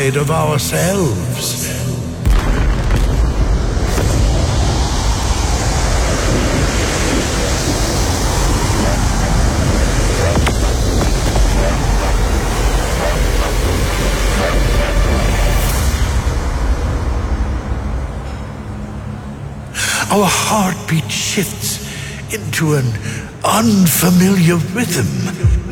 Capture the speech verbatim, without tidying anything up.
afraid of ourselves. Our heartbeat shifts into an unfamiliar rhythm.